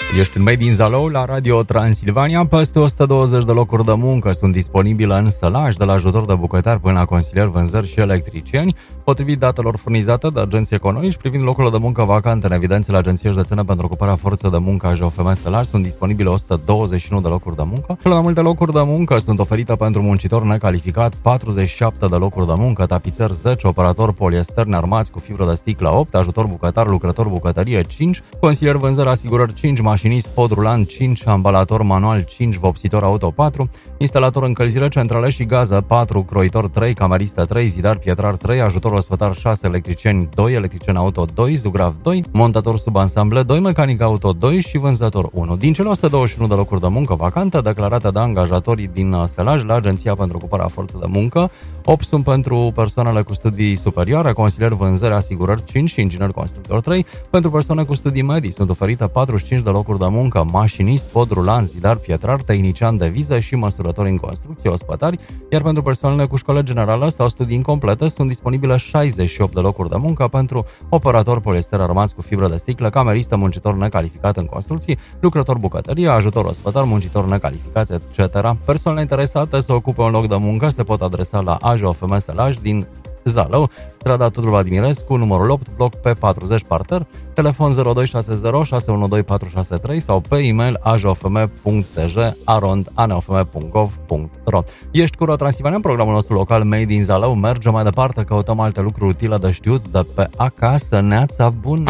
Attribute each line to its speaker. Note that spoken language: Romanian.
Speaker 1: Ești în Made in Zalău la Radio Transilvania. Peste 120 de locuri de muncă sunt disponibile în Sălaj, de la ajutor de bucătar până la consilier, vânzări și electricieni. Potrivit datelor furnizate de agenții economici privind locurile de muncă vacante în evidențele Agenției Județene pentru ocuparea forței de muncă a JOFM Sălaj, sunt disponibile 121 de locuri de muncă. Cele mai multe locuri de muncă sunt oferite pentru muncitor necalificat, 47 de locuri de muncă, tapițer 10, operator poliester nearmați cu fibră de sticlă 8, ajutor bucătar, lucrător bucătărie 5, consilier vânzări asigurări 5, mașinist pod rulant 5, ambalator manual 5, vopsitor auto 4, instalator încălzire centrale și gază 4, croitor 3, cameristă 3, zidar pietrar 3, ajutor ospătar 6, electricieni 2, electrician auto 2, zugrav 2, montator sub ansamble 2, mecanic auto 2 și vânzător 1. Din cele 121 de locuri de muncă vacante declarate de angajatorii din Sălaj la Agenția pentru ocuparea forței de muncă, 8 sunt pentru persoanele cu studii superioare, consilier vânzări asigurări 5 și inginer constructor 3. Pentru persoane cu studii medii sunt oferite 45 de locuri de muncă, mașinist, pod rulant, zidar pietrar, tehnician de viză și măsurători în construcție, ospătari, iar pentru persoanele cu școală generală sau studii incomplete sunt disponibile 68 de locuri de muncă pentru operator poliester armați cu fibră de sticlă, cameristă, muncitor necalificat în construcții, lucrător bucătărie, ajutor ospătar, muncitor necalificați, etc. Persoanele interesate să ocupe un loc de muncă se pot adresa la AJOFM Sălaj din Zalău, strada Tudor Vladimirescu, numărul 8, bloc P40 parter, telefon 0260 612 463 sau pe e-mail ajofm.sj@aneofm.gov.ro. Ești cu Ro Transilvania, programul nostru local Made in Zalău. Mergem mai departe, căutăm alte lucruri utile de știut de pe acasă. Neața bună!